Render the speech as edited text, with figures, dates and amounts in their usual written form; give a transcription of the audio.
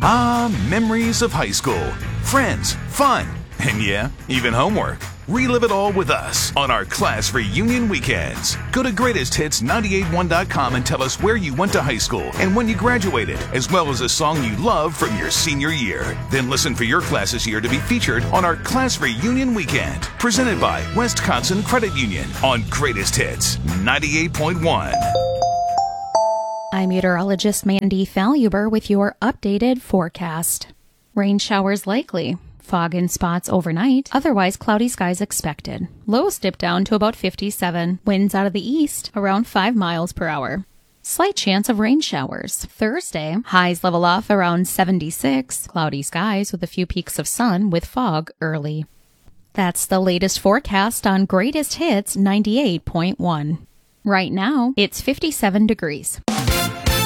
Ah, memories of high school. Friends, fun, and yeah, even homework. Relive it all with us on our class reunion weekends. Go to greatesthits981.com and tell us where you went to high school and when you graduated, as well as a song you love from your senior year. Then listen for your class's year to be featured on our class reunion weekend. Presented by Wisconsin Credit Union on Greatest Hits 98.1. I'm meteorologist Mandy Faluber with your updated forecast. Rain showers likely. Fog in spots overnight, otherwise cloudy skies expected. Lows dip down to about 57. Winds out of the east, around 5 miles per hour. Slight chance of rain showers. Thursday, highs level off around 76. Cloudy skies with a few peaks of sun with fog early. That's the latest forecast on Greatest Hits 98.1. Right now, it's 57 degrees.